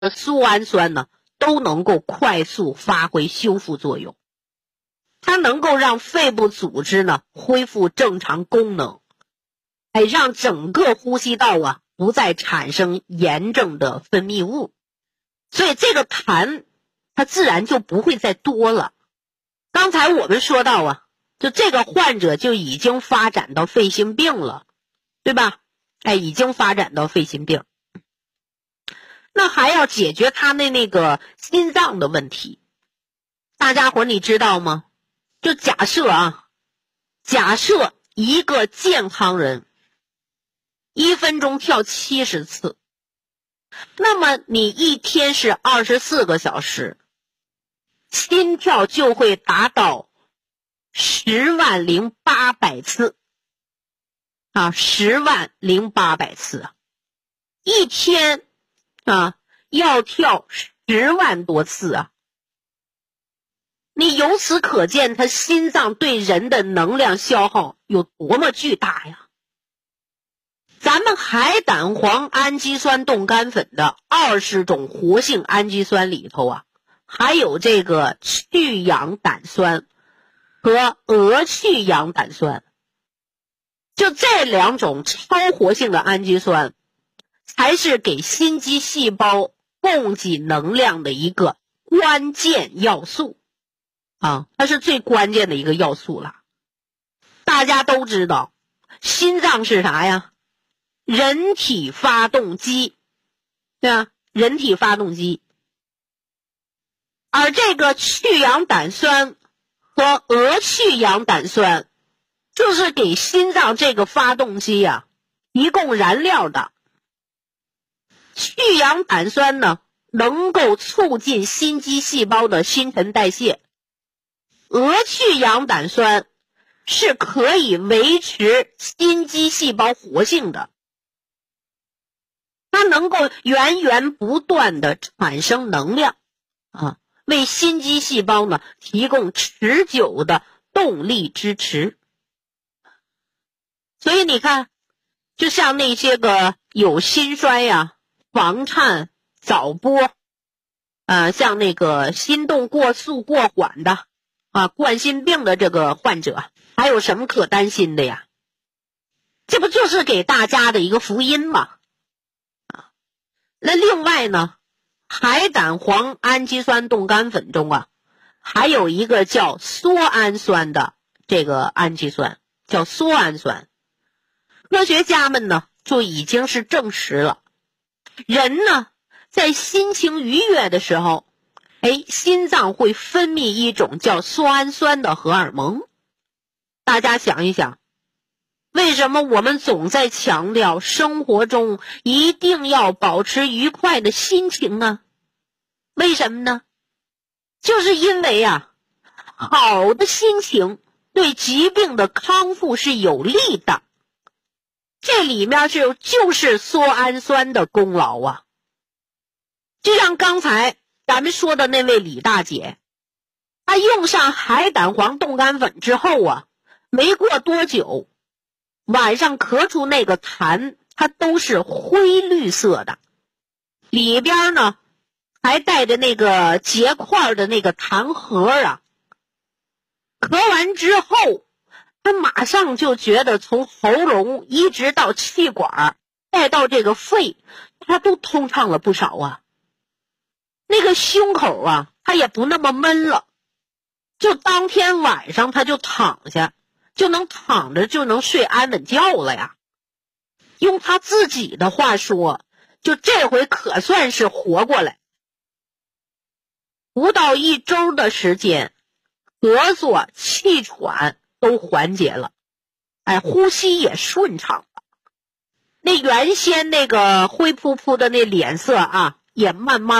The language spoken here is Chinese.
苏氨酸呢，都能够快速发挥修复作用。它能够让肺部组织呢恢复正常功能，让整个呼吸道啊不再产生炎症的分泌物，所以这个痰它自然就不会再多了。刚才我们说到啊，就这个患者就已经发展到肺心病了，对吧？已经发展到肺心病。那还要解决他的那个心脏的问题。大家伙你知道吗？就假设一个健康人1分钟跳70次，那么你一天是24个小时，心跳就会达到100800次100800次一天要跳10万多次啊！你由此可见，他心脏对人的能量消耗有多么巨大呀！咱们海胆黄氨基酸冻干粉的20种活性氨基酸里头啊，还有这个去氧胆酸和鹅去氧胆酸，就这2种超活性的氨基酸，才是给心肌细胞供给能量的一个关键要素它是最关键的一个要素了。大家都知道，心脏是啥呀？人体发动机，对吧？人体发动机。而这个去氧胆酸和鹅去氧胆酸，就是给心脏这个发动机提供燃料的。去氧胆酸呢，能够促进心肌细胞的新陈代谢。鹅去氧胆酸是可以维持心肌细胞活性的，它能够源源不断的产生能量为心肌细胞呢提供持久的动力支持。所以你看，就像那些个有心衰房颤、早搏像那个心动过速过缓的冠心病的这个患者，还有什么可担心的呀？这不就是给大家的一个福音吗？那另外呢，海胆黄氨基酸冻干粉中还有一个叫缩氨酸的这个氨基酸，叫缩氨酸。科学家们呢就已经是证实了，人呢在心情愉悦的时候，心脏会分泌一种叫缩氨酸的荷尔蒙。大家想一想，为什么我们总在强调生活中一定要保持愉快的心情呢？为什么呢？就是因为好的心情对疾病的康复是有利的。这里面就是缩氨酸的功劳就像刚才咱们说的那位李大姐，她用上海胆黄冻干粉之后没过多久，晚上咳出那个痰，它都是灰绿色的，里边呢还带着那个结块的那个痰核咳完之后，他马上就觉得从喉咙一直到气管再到这个肺，他都通畅了不少那个胸口他也不那么闷了，就当天晚上他就躺下，就能躺着就能睡安稳觉了呀。用他自己的话说，就这回可算是活过来。不到1周的时间，咳嗽、气喘都缓解了，呼吸也顺畅了。那原先那个灰扑扑的那脸色也慢慢